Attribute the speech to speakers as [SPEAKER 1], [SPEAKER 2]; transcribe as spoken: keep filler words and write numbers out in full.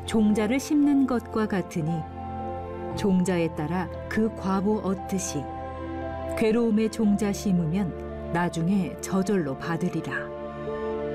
[SPEAKER 1] 종자를 심는 것과 같으니 종자에 따라 그 과보 얻듯이 괴로움의 종자 심으면 나중에 저절로 받으리라.